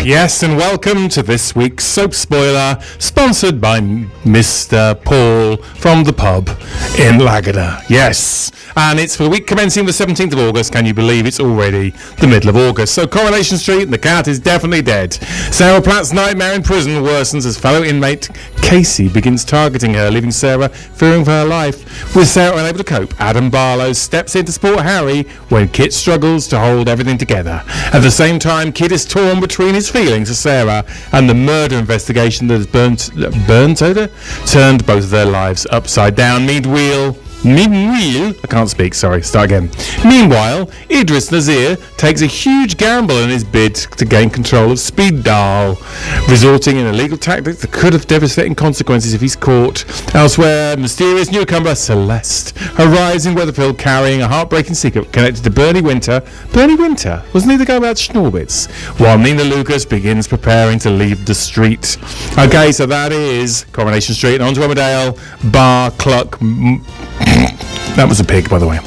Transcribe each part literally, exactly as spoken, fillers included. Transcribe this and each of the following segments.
Yes, and welcome to this week's Soap Spoiler, sponsored by Mister Paul from the pub in Laguna. Yes, and it's for the week commencing the seventeenth of August. Can you believe it's already the middle of August? So Coronation Street, the cat is definitely dead. Sarah Platt's nightmare in prison worsens as fellow inmate Casey begins targeting her, leaving Sarah fearing for her life. With Sarah unable to cope, Adam Barlow steps in to support Harry when Kit struggles to hold everything together. At the same time, Kit is torn between his feelings for Sarah and the murder investigation that has burnt, burnt over, turned both of their lives upside down. Meanwhile, Meanwhile, I can't speak, sorry, start again. Meanwhile, Idris Nazir takes a huge gamble in his bid to gain control of Speed Dahl, resorting in illegal tactics that could have devastating consequences if he's caught. Elsewhere, mysterious newcomer Celeste arrives in Weatherfield carrying a heartbreaking secret connected to Bernie Winter. Bernie Winter? Wasn't he the guy about Schnorbitz? While Nina Lucas begins preparing to leave the street. Okay, so that is Coronation Street and on to Emmerdale, Bar, Cluck... M- That was a pig, by the way.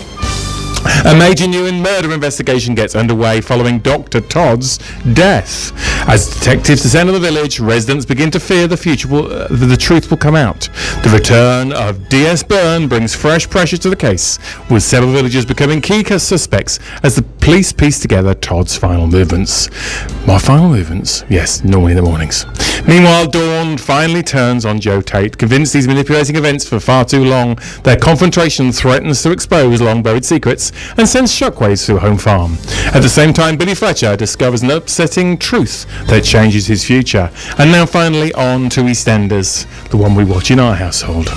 A major new murder investigation gets underway following Doctor Todd's death. As detectives descend on the village, residents begin to fear the future will, uh, the truth will come out. The return of D S Byrne brings fresh pressure to the case, with several villagers becoming key suspects as the police piece together Todd's final movements. My final movements? Yes, normally in the mornings. Meanwhile, Dawn finally turns on Joe Tate, convinced he's manipulating events for far too long. Their confrontation threatens to expose long-buried secrets and sends shockwaves through Home Farm. At the same time, Billy Fletcher discovers an upsetting truth that changes his future. And now finally on to EastEnders, the one we watch in our household.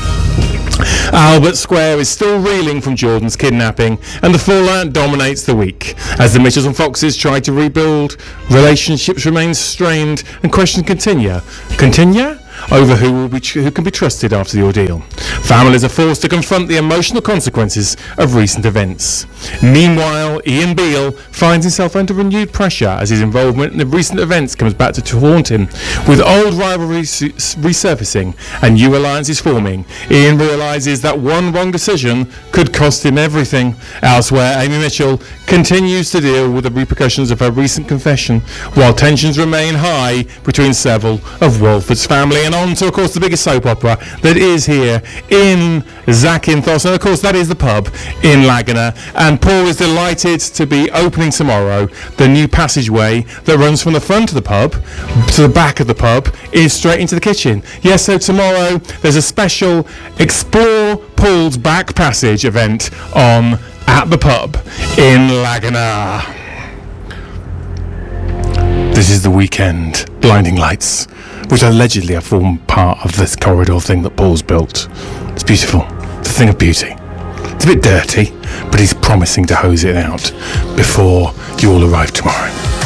Albert Square is still reeling from Jordan's kidnapping, and the fallout dominates the week. As the Mitchells and Foxes try to rebuild, relationships remain strained and questions continue. Continue? Over who will be tr- who can be trusted after the ordeal. Families are forced to confront the emotional consequences of recent events. Meanwhile, Ian Beale finds himself under renewed pressure as his involvement in the recent events comes back to haunt him. With old rivalries resurfacing and new alliances forming, Ian realises that one wrong decision could cost him everything. Elsewhere, Amy Mitchell continues to deal with the repercussions of her recent confession, while tensions remain high between several of Walford's family. And on to, of course, the biggest soap opera that is here in Zakynthos, and of course that is the pub in Laguna. And Paul is delighted to be opening tomorrow the new passageway that runs from the front of the pub to the back of the pub is straight into the kitchen. Yes, so tomorrow there's a special Explore Paul's Back Passage event on at the pub in Laguna. This is the weekend blinding lights, which allegedly have formed part of this corridor thing that Paul's built. It's beautiful. It's a thing of beauty. It's a bit dirty, but he's promising to hose it out before you all arrive tomorrow.